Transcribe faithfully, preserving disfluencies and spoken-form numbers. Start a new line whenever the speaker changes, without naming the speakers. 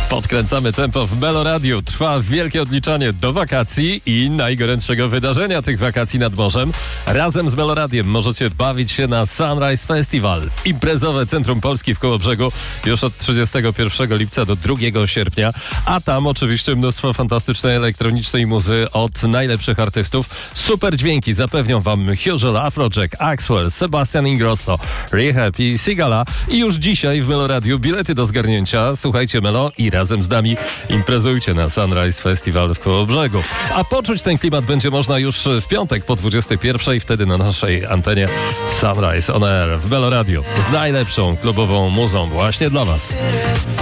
Podkręcamy tempo w Meloradiu. Trwa wielkie odliczanie do wakacji i najgorętszego wydarzenia tych wakacji nad morzem. Razem z Meloradiem możecie bawić się na Sunrise Festival. Imprezowe Centrum Polski w Kołobrzegu już od trzydziestego pierwszego lipca do drugiego sierpnia. A tam oczywiście mnóstwo fantastycznej elektronicznej muzy od najlepszych artystów. Super dźwięki zapewnią wam Huzel, Afrojack, Axwell, Sebastian Ingrosso, Rehab i Sigala. I już dzisiaj w Meloradiu bilety do zgarnięcia. Słuchajcie Melo i razem z nami imprezujcie na Sunrise Festival w Kołobrzegu. A poczuć ten klimat będzie można już w piątek po dwudziestej pierwszej, wtedy na naszej antenie Sunrise On Air w Meloradiu z najlepszą klubową muzą właśnie dla was.